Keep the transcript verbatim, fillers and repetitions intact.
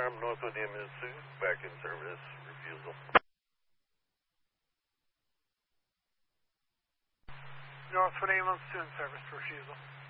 Alarm, Northwood M S two, back in service, refusal. Northwood ambulance two in service, refusal.